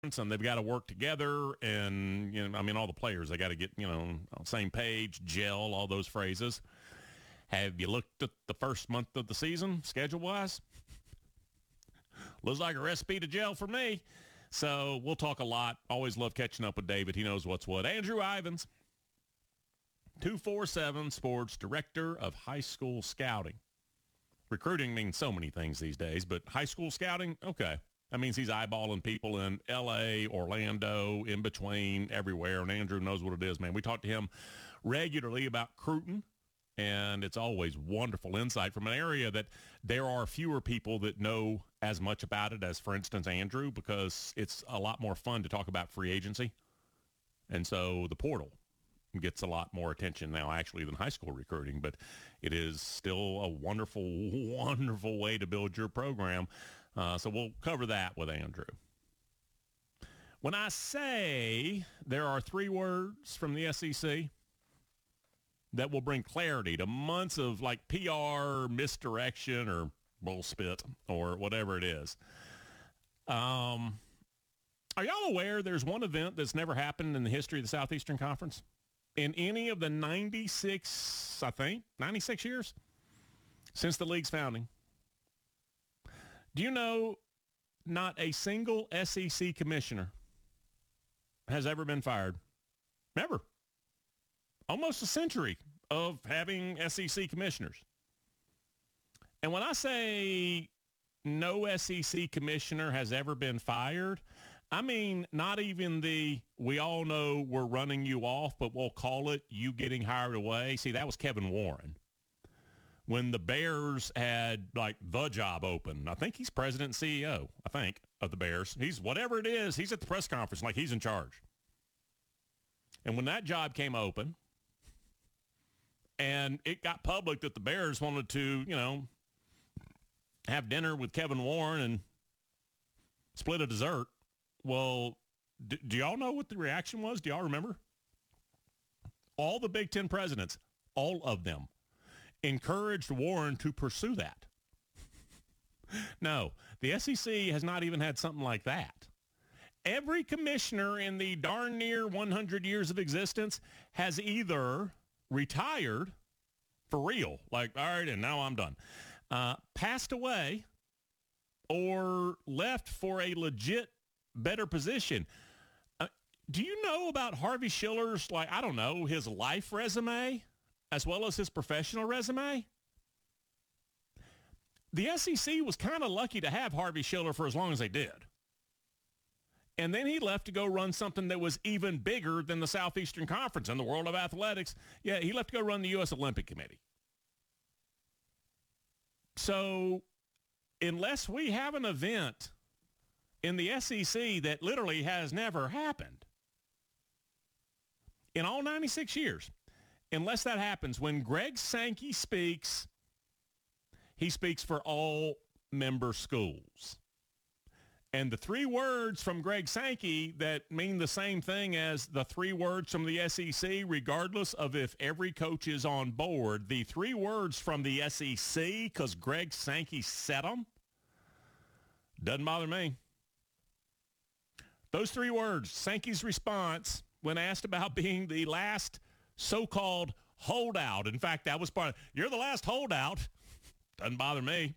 and they've got to work together. And, all the players, they got to get, on the same page, gel, all those phrases. Have you looked at the first month of the season, schedule-wise? Looks like a recipe to gel for me. So we'll talk a lot. Always love catching up with David. He knows what's what. Andrew Ivins, 247 Sports, Director of High School Scouting. Recruiting means so many things these days, but high school scouting, okay. That means he's eyeballing people in L.A., Orlando, in between, everywhere, and Andrew knows what it is, man. We talk to him regularly about recruiting, and it's always wonderful insight from an area that there are fewer people that know as much about it as, for instance, Andrew, because it's a lot more fun to talk about free agency. And so the portal gets a lot more attention now, actually, than high school recruiting, but it is still a wonderful, wonderful way to build your program. So we'll cover that with Andrew. When I say there are 3 words from the SEC that will bring clarity to months of like PR misdirection or bullspit or whatever it is, are y'all aware there's one event that's never happened in the history of the Southeastern Conference? In any of the 96 years since the league's founding. Do you know not a single SEC commissioner has ever been fired? Never. Almost a century of having SEC commissioners. And when I say no SEC commissioner has ever been fired, I mean, not even we all know we're running you off, but we'll call it you getting hired away. See, that was Kevin Warren. When the Bears had, like, the job open. I think he's president and CEO, of the Bears. He's, whatever it is, he's at the press conference like he's in charge. And when that job came open, and it got public that the Bears wanted to, have dinner with Kevin Warren and split a dessert, well, do y'all know what the reaction was? Do y'all remember? All the Big Ten presidents, all of them, encouraged Warren to pursue that. No, the SEC has not even had something like that. Every commissioner in the darn near 100 years of existence has either retired for real, like, all right, and now I'm done, passed away, or left for a legit better position. Do you know about Harvey Schiller's, his life resume as well as his professional resume? The SEC was kind of lucky to have Harvey Schiller for as long as they did. And then he left to go run something that was even bigger than the Southeastern Conference in the world of athletics. Yeah, he left to go run the U.S. Olympic Committee. So unless we have an event in the SEC that literally has never happened in all 96 years, unless that happens, when Greg Sankey speaks, he speaks for all member schools. And the 3 words from Greg Sankey that mean the same thing as the 3 words from the SEC, regardless of if every coach is on board, the 3 words from the SEC, because Greg Sankey said them, doesn't bother me. Those 3 words, Sankey's response when asked about being the last so-called holdout. In fact, that was part of, you're the last holdout. Doesn't bother me.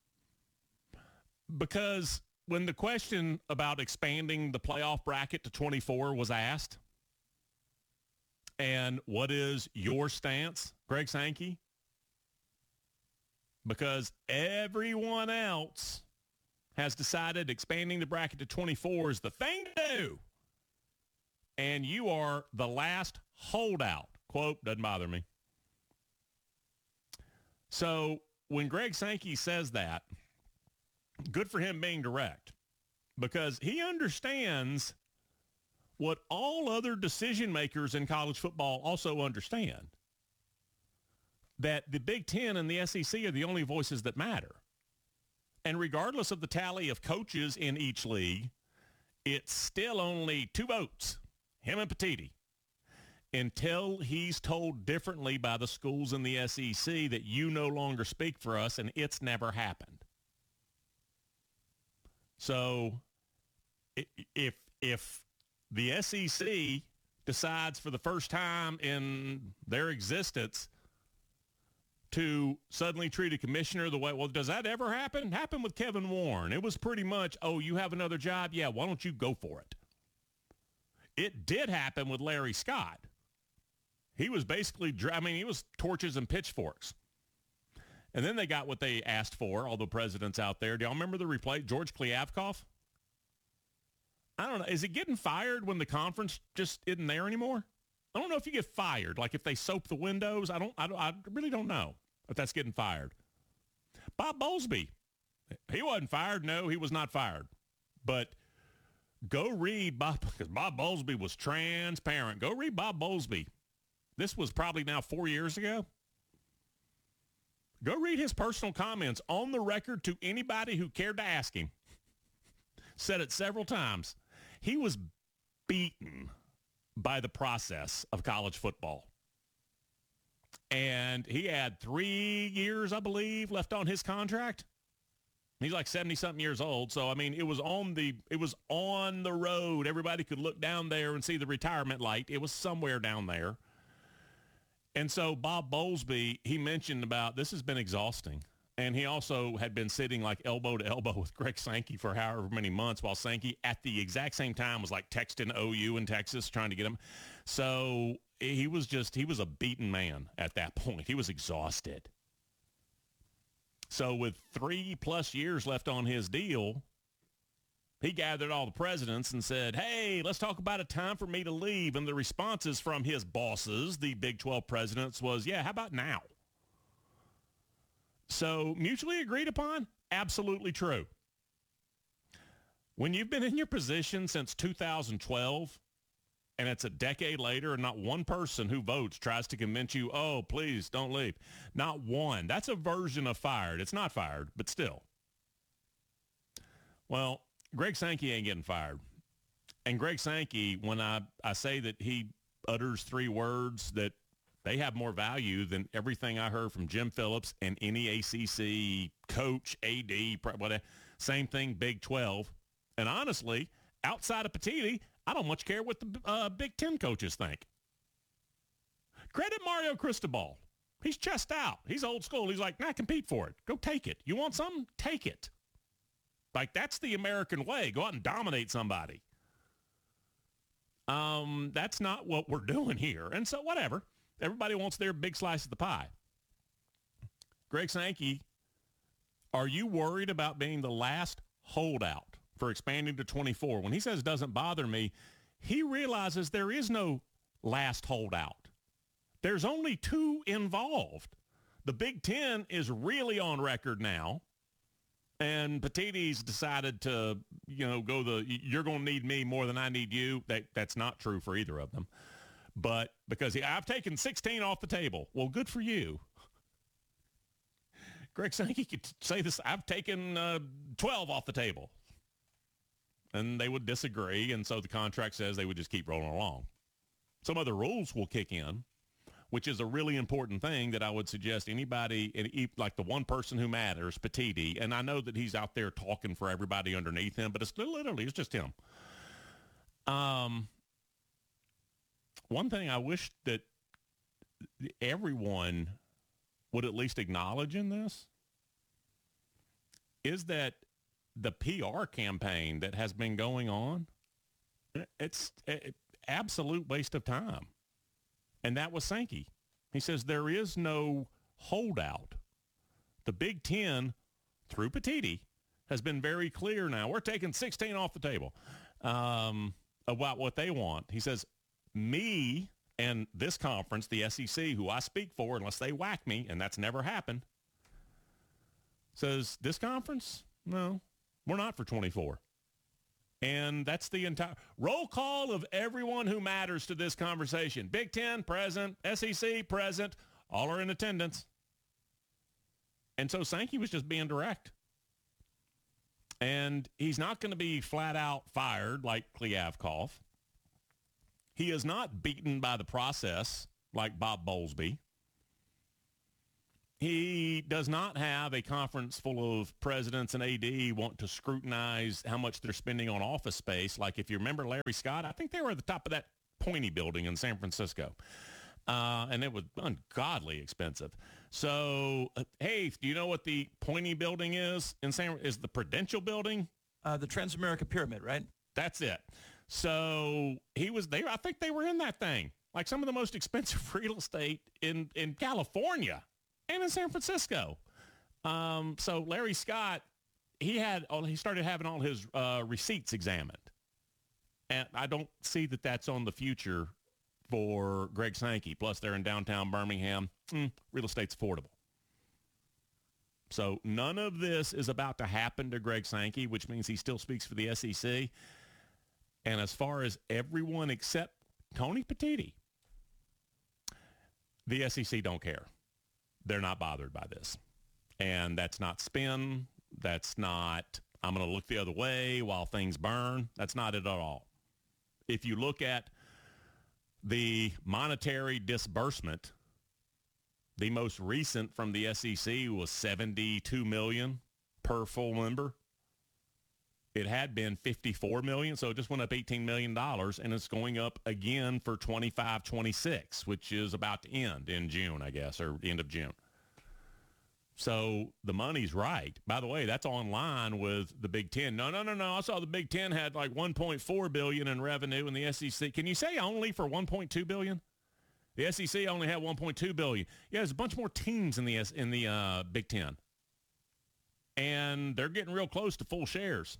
Because when the question about expanding the playoff bracket to 24 was asked, and what is your stance, Greg Sankey? Because everyone else has decided expanding the bracket to 24 is the thing to do. And you are the last holdout. Quote, doesn't bother me. So when Greg Sankey says that, good for him being direct, because he understands what all other decision makers in college football also understand, that the Big Ten and the SEC are the only voices that matter. And regardless of the tally of coaches in each league, it's still only 2 votes, him and Petiti, until he's told differently by the schools in the SEC that you no longer speak for us, and it's never happened. So if if the SEC decides for the first time in their existence to suddenly treat a commissioner the way, well, does that ever happen? Happened with Kevin Warren. It was pretty much, oh, you have another job? Yeah, why don't you go for it? It did happen with Larry Scott. He was basically, he was torches and pitchforks. And then they got what they asked for, all the presidents out there. Do y'all remember the replay? George Kliavkoff? I don't know. Is it getting fired when the conference just isn't there anymore? I don't know if you get fired. Like if they soap the windows, I really don't know if that's getting fired. Bob Bowlesby, he wasn't fired. No, he was not fired. But go read Bob, because Bob Bowlesby was transparent. Go read Bob Bowlesby. This was probably now 4 years ago. Go read his personal comments on the record to anybody who cared to ask him. Said it several times. He was beaten by the process of college football. And he had 3 years, I believe, left on his contract. He's like 70-something years old. So, it was on the road. Everybody could look down there and see the retirement light. It was somewhere down there. And so Bob Bowlesby, he mentioned about this has been exhausting. And he also had been sitting like elbow to elbow with Greg Sankey for however many months while Sankey at the exact same time was like texting OU in Texas trying to get him. So he was a beaten man at that point. He was exhausted. So with 3+ years left on his deal, he gathered all the presidents and said, hey, let's talk about a time for me to leave. And the responses from his bosses, the Big 12 presidents, was, yeah, how about now? So mutually agreed upon? Absolutely true. When you've been in your position since 2012, and it's a decade later, and not one person who votes tries to convince you, oh, please don't leave. Not one. That's a version of fired. It's not fired, but still. Well, Greg Sankey ain't getting fired. And Greg Sankey, when I say that he utters 3 words that they have more value than everything I heard from Jim Phillips and any ACC coach, AD, whatever. Same thing, Big 12. And honestly, outside of Petitti, I don't much care what the Big 10 coaches think. Credit Mario Cristobal. He's chest out. He's old school. He's like, nah, compete for it. Go take it. You want something? Take it. Like, that's the American way. Go out and dominate somebody. That's not what we're doing here. And so whatever. Everybody wants their big slice of the pie. Greg Sankey, are you worried about being the last holdout for expanding to 24? When he says it doesn't bother me, he realizes there is no last holdout. There's only 2 involved. The Big Ten is really on record now. And Petitti's decided to, go you're going to need me more than I need you. That's not true for either of them. But because I've taken 16 off the table. Well, good for you. Greg Sankey could say this, I've taken 12 off the table. And they would disagree. And so the contract says they would just keep rolling along. Some other rules will kick in, which is a really important thing that I would suggest anybody, like the one person who matters, Petitti, and I know that he's out there talking for everybody underneath him, but it's just him. One thing I wish that everyone would at least acknowledge in this is that the PR campaign that has been going on, it's an absolute waste of time. And that was Sankey. He says there is no holdout. The Big Ten, through Petitti, has been very clear now. We're taking 16 off the table about what they want. He says, me and this conference, the SEC, who I speak for, unless they whack me, and that's never happened, says, this conference, no, we're not for 24. And that's the entire roll call of everyone who matters to this conversation. Big Ten, present. SEC, present. All are in attendance. And so Sankey was just being direct. And he's not going to be flat out fired like Kliavkoff. He is not beaten by the process like Bob Bowlesby. he does not have a conference full of presidents and AD want to scrutinize how much they're spending on office space. Like if you remember Larry Scott, I think they were at the top of that pointy building in San Francisco. And it was ungodly expensive. So, hey, do you know what the pointy building is is the Prudential building? The Transamerica Pyramid, right? That's it. So he was there. I think they were in that thing. Like some of the most expensive real estate in California and in San Francisco. So Larry Scott, he started having all his receipts examined. And I don't see that that's on the future for Greg Sankey. Plus, they're in downtown Birmingham. Real estate's affordable. So none of this is about to happen to Greg Sankey, which means he still speaks for the SEC. And as far as everyone except Tony Petitti, the SEC don't care. They're not bothered by this. And that's not spin. That's not, I'm going to look the other way while things burn. That's not it at all. If you look at the monetary disbursement, the most recent from the SEC was $72 million per full member. It had been $54 million, so it just went up $18 million, and it's going up again for 25-26, which is about to end in June, I guess, or end of June. So the money's right. By the way, that's online with the Big Ten. No. I saw the Big Ten had like $1.4 billion in revenue, and the SEC. Can you say only for $1.2 billion? The SEC only had $1.2 billion. Yeah, there's a bunch more teams in the Big Ten, and they're getting real close to full shares.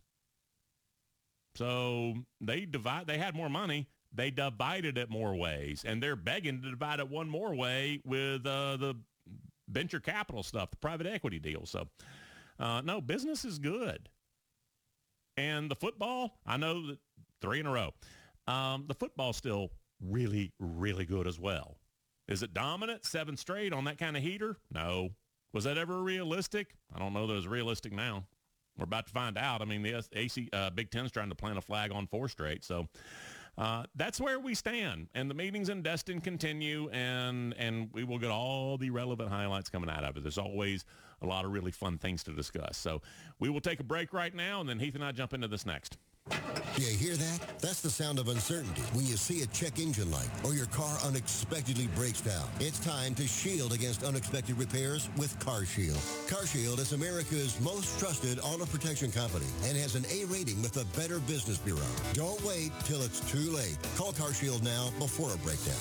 So they had more money. They divided it more ways, and they're begging to divide it one more way with the venture capital stuff, the private equity deal. So, no, business is good. And the football, I know that 3 in a row. The football's still really, really good as well. Is it dominant? 7 straight on that kind of heater? No. Was that ever realistic? I don't know that it's realistic now. We're about to find out. I mean, the Big Ten's trying to plant a flag on 4 straight. So that's where we stand. And the meetings in Destin continue, and we will get all the relevant highlights coming out of it. There's always a lot of really fun things to discuss. So we will take a break right now, and then Heath and I jump into this next. You hear that? That's the sound of uncertainty when you see a check engine light or your car unexpectedly breaks down. It's time to shield against unexpected repairs with CarShield. CarShield is America's most trusted auto protection company and has an A rating with the Better Business Bureau. Don't wait till it's too late. Call CarShield now before a breakdown.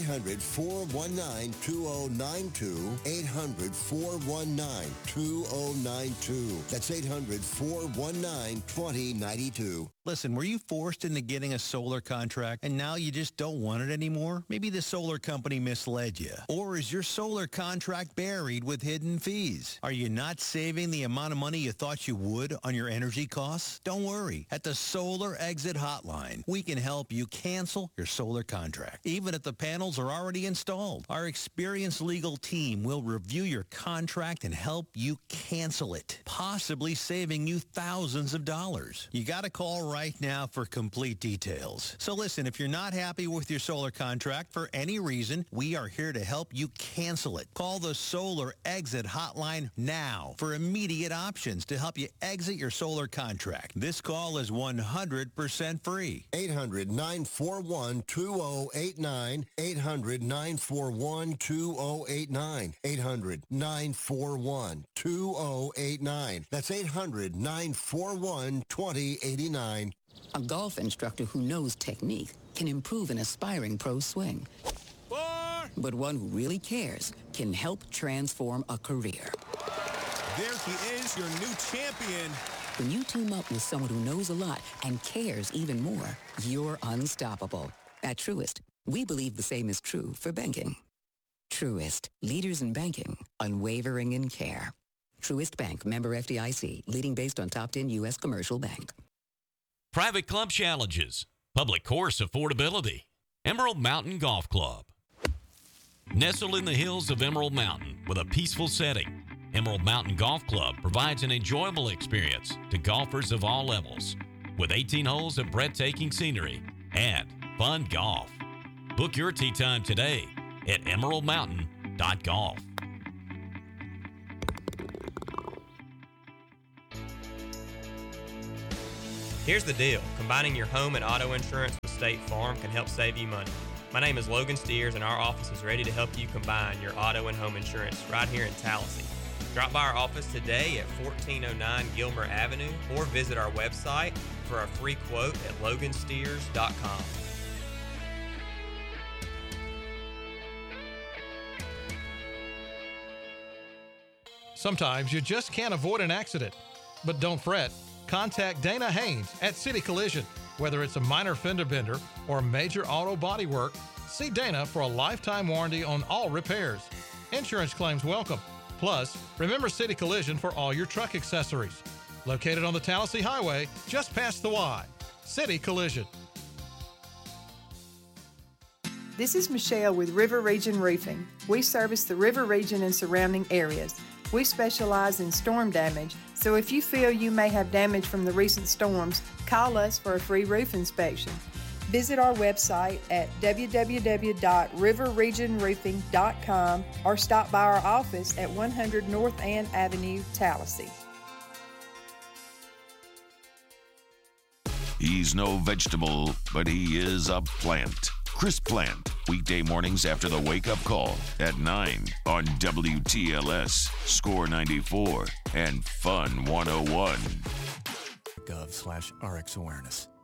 800-419-2092. 800-419-2092. That's 800-419-2092. Listen, were you forced into getting a solar contract and now you just don't want it anymore? Maybe the solar company misled you. Or is your solar contract buried with hidden fees? Are you not saving the amount of money you thought you would on your energy costs? Don't worry. At the Solar Exit Hotline, we can help you cancel your solar contract, even if the panels are already installed. Our experienced legal team will review your contract and help you cancel it, possibly saving you thousands of dollars. You got to call right now for complete details. So listen, if you're not happy with your solar contract for any reason, we are here to help you cancel it. Call the Solar Exit Hotline now for immediate options to help you exit your solar contract. This call is 100% free. 800-941-2089. 800-941-2089. 800-941-2089. That's 800-941-2089. A golf instructor who knows technique can improve an aspiring pro's swing. But one who really cares can help transform a career. There he is, your new champion. When you team up with someone who knows a lot and cares even more, you're unstoppable. At Truist, we believe the same is true for banking. Truist, leaders in banking, unwavering in care. Truist Bank, member FDIC, leading based on top 10 U.S. commercial bank. Private club challenges, public course affordability, Emerald Mountain Golf Club. Nestled in the hills of Emerald Mountain with a peaceful setting, Emerald Mountain Golf Club provides an enjoyable experience to golfers of all levels with 18 holes of breathtaking scenery and fun golf. Book your tee time today at emeraldmountain.golf. Here's the deal. Combining your home and auto insurance with State Farm can help save you money. My name is Logan Steers, and our office is ready to help you combine your auto and home insurance right here in Tallahassee. Drop by our office today at 1409 Gilmer Avenue or visit our website for a free quote at logansteers.com. Sometimes you just can't avoid an accident. But don't fret. Contact Dana Haynes at City Collision. Whether it's a minor fender bender or major auto body work, see Dana for a lifetime warranty on all repairs. Insurance claims welcome. Plus, remember City Collision for all your truck accessories. Located on the Tallahassee Highway, just past the Y. City Collision. This is Michelle with River Region Roofing. We service the River Region and surrounding areas. We specialize in storm damage, so if you feel you may have damage from the recent storms, call us for a free roof inspection. Visit our website at www.riverregionroofing.com or stop by our office at 100 North Ann Avenue, Tallahassee. He's no vegetable, but he is a plant. Chris Plant, weekday mornings after the wake-up call at 9 on WTLS, Score 94, and Fun 101. Gov/RX Awareness.